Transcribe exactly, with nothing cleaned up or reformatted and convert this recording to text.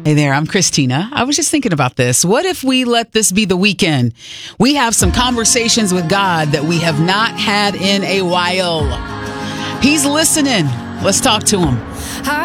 Hey there, I'm Christina. I was just thinking about this. What if we let this be the weekend? We have some conversations with God that we have not had in a while. He's listening. Let's talk to him.